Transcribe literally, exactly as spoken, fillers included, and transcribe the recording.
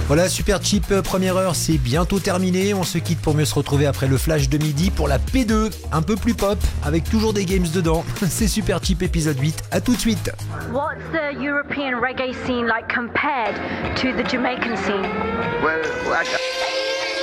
Voilà, Super Cheap première heure, c'est bientôt terminé. On se quitte pour mieux se retrouver après le flash de midi pour la P deux, un peu plus pop, avec toujours des games dedans. C'est Super Cheap épisode huit, à tout de suite. What's the European reggae scene like compared to the Jamaican scene? Well, I...